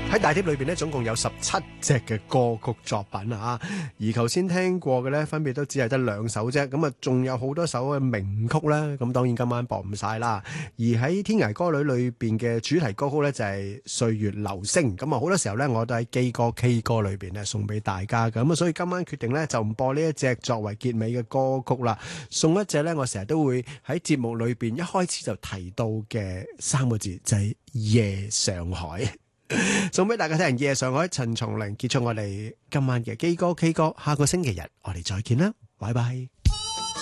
喺大碟裏邊咧，總共有17隻嘅歌曲作品啊，而頭先聽過嘅咧，分別都只係得2首啫，咁啊，仲有好多首嘅名曲啦，咁當然今晚播唔晒啦。而喺天涯歌女裏邊嘅主題歌曲咧，就係《歲月留聲》，咁啊，好多時候咧，我都喺基歌 K 歌裏邊咧送俾大家嘅，咁啊，所以今晚決定咧就唔播呢一隻作為結尾嘅歌曲啦，送一隻咧，我成日都會喺節目裏邊一開始就提到嘅3個字，就係夜上海。送俾大家聽，夜上海陳松伶，結束我哋今晚嘅基歌 K 歌，下個星期日我哋再見啦，拜拜。